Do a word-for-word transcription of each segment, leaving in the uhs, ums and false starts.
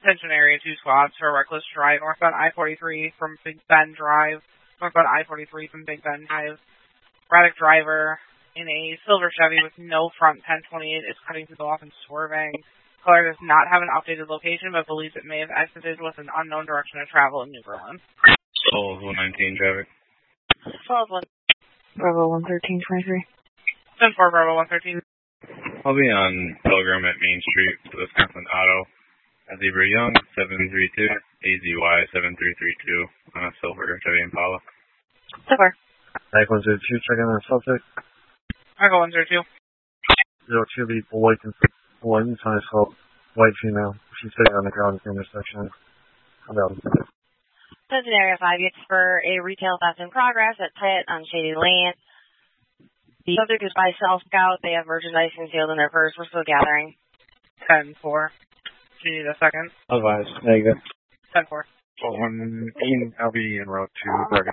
Attention Area two squads for reckless drive northbound I forty-three from Big Bend Drive. Northbound I forty-three from Big Bend Drive. Erratic driver in a silver Chevy with no front ten twenty-eight is cutting people off and swerving. Caller does not have an updated location, but believes it may have exited with an unknown direction of travel in New Berlin. Souls one nineteen traffic. Souls one. Bravo one thirteen twenty-three. ten four Bravo one thirteen. I'll be on Pilgrim at Main Street, Wisconsin Auto. Zebra Young, seven three two, A Z Y seven three three two, on a silver Chevy Impala. Silver. Mike one zero two, check in on the subject. Echo one zero two. Zero two, lead boy, boy, time assault, white female. She's sitting on the ground at the intersection. About Attention Area five, it's for a retail theft in progress at Pitt on Shady Lane. The subject is by self-scout. They have merchandise concealed in their purse. We're still gathering. ten four. Do you need a second? Otherwise, negative. ten four. one eight, I'll be en route to Bergen.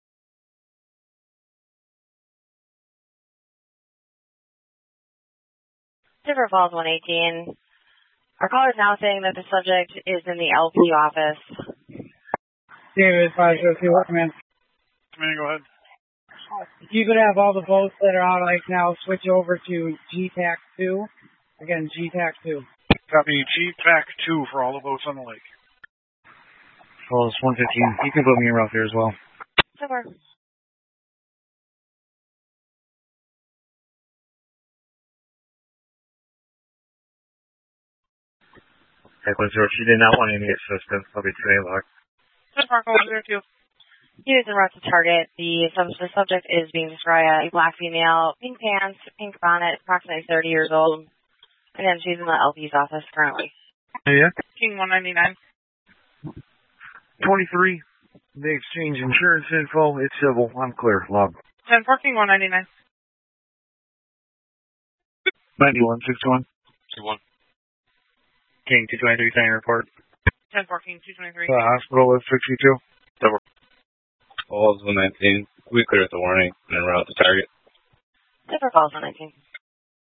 Silver Falls one eighteen. Our caller is now saying that the subject is in the L P office. David, five zero two, recommend. Man, go ahead. If you could have all the boats that are on lake now switch over to G TAC two. Again, G TAC two. Copy G TAC two for all the boats on the lake. Falls one fifteen. You can put me in route there as well. Silver. Mike one zero, she did not want any assistance. I'll be two A lock. ten four one zero two. He is en route to target. The, sub- the subject is being described as a black female, pink pants, pink bonnet, approximately thirty years old. Again, she's in the L P's office currently. Yeah. King one ninety-nine. twenty-three. They exchange insurance info. It's civil. I'm clear. Log. ten four King one ninety-nine. ninety-one sixty-one. two one. King two twenty-three, sign report. ten four King two twenty-three. The hospital is sixty-two. Souls one nineteen. We clear at the warning and en route to target. Silver Falls one nineteen.